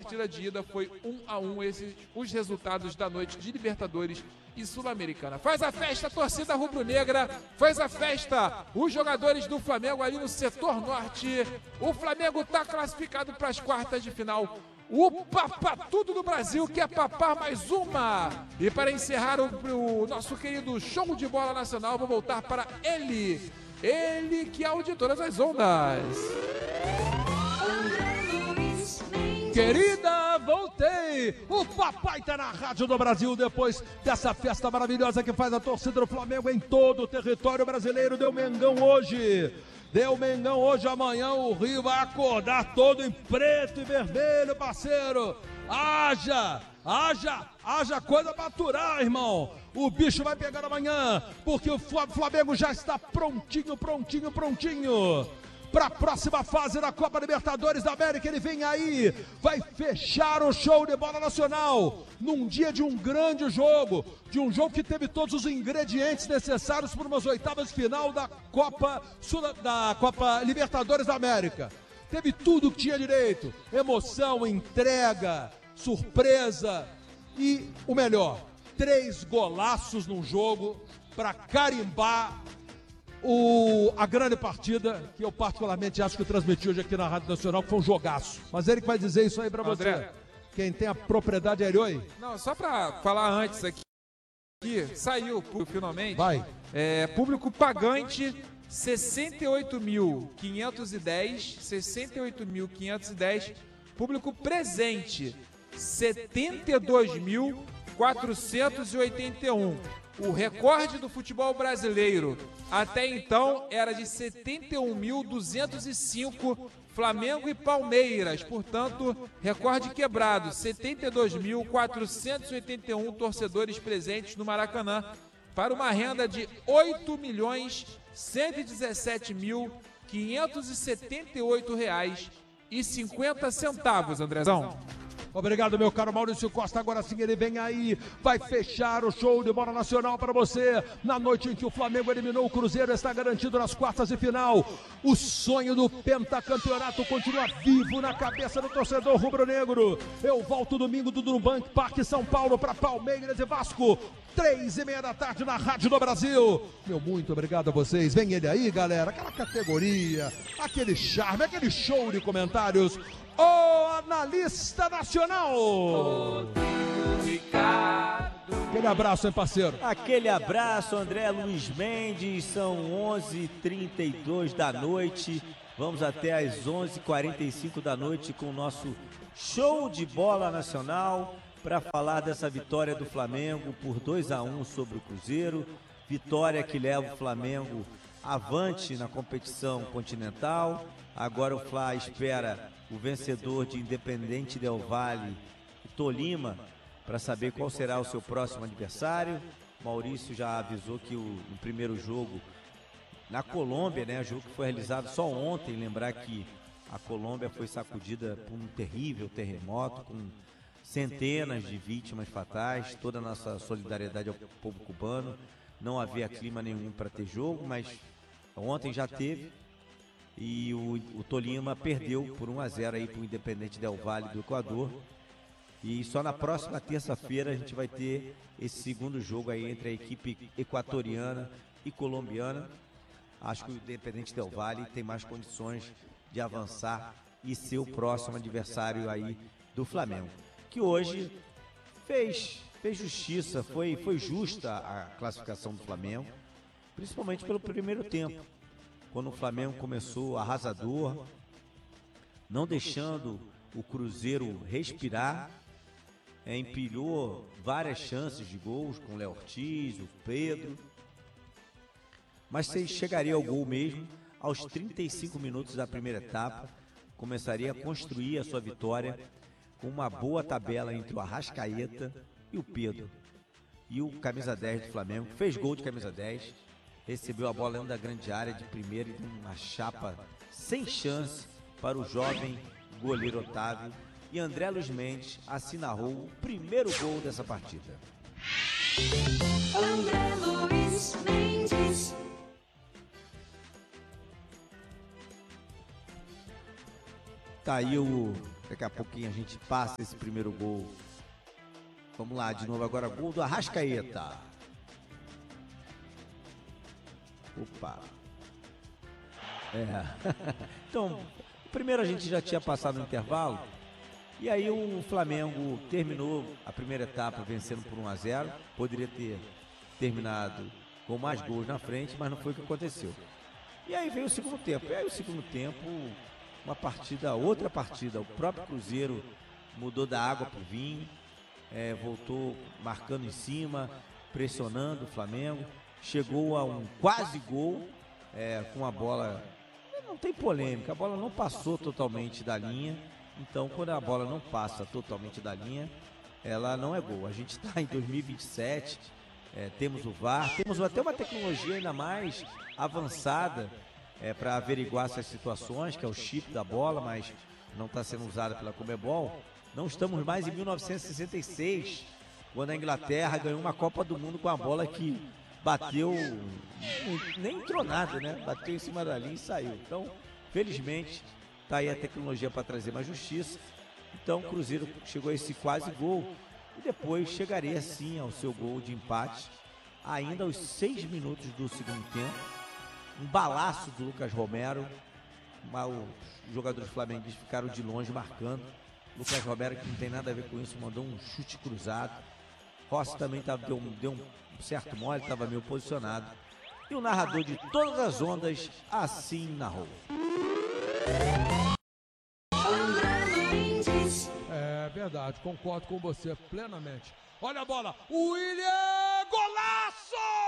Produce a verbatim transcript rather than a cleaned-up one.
partida de ida foi um a um. Esses os resultados da noite de Libertadores e Sul-Americana. Faz a festa a torcida rubro-negra, faz a festa os jogadores do Flamengo ali no setor norte. O Flamengo está classificado para as quartas de final. O papatudo do Brasil quer papar mais uma. E para encerrar o, o nosso querido show de bola nacional, vou voltar para ele. Ele que é o de todas as ondas. Querida, voltei! O papai tá na Rádio do Brasil depois dessa festa maravilhosa que faz a torcida do Flamengo em todo o território brasileiro. Deu Mengão hoje! Deu Mengão hoje, amanhã o Rio vai acordar todo em preto e vermelho, parceiro. Haja, haja, haja coisa pra aturar, irmão. O bicho vai pegar amanhã, porque o Flamengo já está prontinho, prontinho, prontinho. Para a próxima fase da Copa Libertadores da América, ele vem aí, vai fechar o show de bola nacional, num dia de um grande jogo, de um jogo que teve todos os ingredientes necessários para umas oitavas de final da Copa, Sul, da Copa Libertadores da América. Teve tudo que tinha direito, emoção, entrega, surpresa e o melhor, três golaços num jogo para carimbar O, a grande partida, que eu particularmente acho que transmiti hoje aqui na Rádio Nacional, que foi um jogaço. Mas ele que vai dizer isso aí pra você. André. Quem tem a propriedade é ele, oi? Não, só pra falar antes aqui, aqui saiu finalmente. Vai. É, público pagante, sessenta e oito mil quinhentos e dez. sessenta e oito mil quinhentos e dez. Público presente, setenta e dois mil quatrocentos e oitenta e um. O recorde do futebol brasileiro até então era de setenta e um mil duzentos e cinco, Flamengo e Palmeiras. Portanto, recorde quebrado, setenta e dois mil quatrocentos e oitenta e um torcedores presentes no Maracanã, para uma renda de oito milhões cento e dezessete mil quinhentos e setenta e oito reais e cinquenta centavos, Andrezão. Obrigado, meu caro Maurício Costa. Agora sim ele vem aí, vai fechar o show de bola nacional para você. Na noite em que o Flamengo eliminou o Cruzeiro, está garantido nas quartas de final. O sonho do pentacampeonato continua vivo na cabeça do torcedor rubro-negro. Eu volto domingo do Nubank Parque São Paulo para Palmeiras e Vasco. Três e meia da tarde na Rádio do Brasil. Meu muito obrigado a vocês. Vem ele aí, galera. Aquela categoria, aquele charme, aquele show de comentários. O analista nacional. Aquele abraço, hein, parceiro? Aquele abraço, André Luiz Mendes. São onze e trinta e dois da noite. Vamos até às onze e quarenta e cinco da noite com o nosso show de bola nacional para falar dessa vitória do Flamengo por dois a um sobre o Cruzeiro. Vitória que leva o Flamengo avante na competição continental. Agora o Fla espera o vencedor de Independente Del Valle e Tolima para saber qual será o seu próximo adversário. Maurício já avisou que o, no primeiro jogo na Colômbia, né, jogo que foi realizado só ontem, lembrar que a Colômbia foi sacudida por um terrível terremoto com centenas de vítimas fatais. Toda a nossa solidariedade ao povo cubano. Não havia clima nenhum para ter jogo, mas ontem já teve. E o, o Tolima perdeu por um a zero aí para o Independente Del Valle do Equador. E só na próxima terça-feira a gente vai ter esse segundo jogo aí entre a equipe equatoriana e colombiana. Acho que o Independente Del Valle tem mais condições de avançar e ser o próximo adversário aí do Flamengo. Que hoje fez, fez justiça, foi, foi justa a classificação do Flamengo, principalmente pelo primeiro tempo. Quando o Flamengo começou arrasador, não deixando o Cruzeiro respirar, é, empilhou várias chances de gols com o Léo Ortiz, o Pedro, mas chegaria ao gol mesmo aos trinta e cinco minutos da primeira etapa, começaria a construir a sua vitória com uma boa tabela entre o Arrascaeta e o Pedro. E o camisa dez do Flamengo fez gol de camisa dez, recebeu a bola dentro da grande área de primeira e de uma chapa sem chance para o jovem goleiro Otávio. E André Luiz Mendes assinalou o primeiro gol dessa partida. André Luiz Mendes. Tá aí o Daqui a pouquinho a gente passa esse primeiro gol. Vamos lá, de novo agora, gol do Arrascaeta. Opa. É. Então, primeiro a gente já tinha passado no intervalo. E aí o Flamengo terminou a primeira etapa vencendo por um a zero. Poderia ter terminado com mais gols na frente, mas não foi o que aconteceu. E aí veio o segundo tempo. E aí o segundo tempo, uma partida, outra partida. O próprio Cruzeiro mudou da água para o vinho, é, voltou marcando em cima, pressionando o Flamengo. Chegou a um quase gol, é, com a bola... Não tem polêmica, a bola não passou totalmente da linha. Então, quando a bola não passa totalmente da linha, ela não é gol. A gente está em dois mil e vinte e sete, é, temos o V A R, temos até uma tecnologia ainda mais avançada é, para averiguar essas situações, que é o chip da bola, mas não está sendo usada pela Conmebol. Não estamos mais em mil novecentos e sessenta e seis, quando a Inglaterra ganhou uma Copa do Mundo com a bola que bateu, nem entrou nada, né? Bateu em cima da linha e saiu. Então, felizmente, tá aí a tecnologia para trazer mais justiça. Então o Cruzeiro chegou a esse quase gol e depois chegaria sim ao seu gol de empate, ainda aos seis minutos do segundo tempo. Um balaço do Lucas Romero, mas os jogadores flamenguistas ficaram de longe marcando. Lucas Romero, que não tem nada a ver com isso, mandou um chute cruzado. Rossi também tava, deu, deu um certo mole, estava meio posicionado. E o narrador de todas as ondas assim narrou. É verdade, concordo com você plenamente. Olha a bola, o William, golaço!